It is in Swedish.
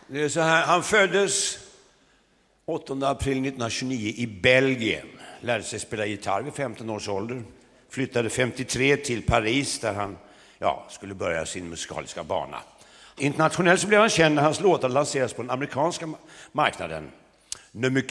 Det är så här, han föddes 8 april 1929 i Belgien. Lärde sig spela gitarr vid 15 års ålder. Flyttade 53 till Paris där han skulle börja sin musikaliska bana. Internationellt så blev han känd när hans låtar lanseras på den amerikanska marknaden.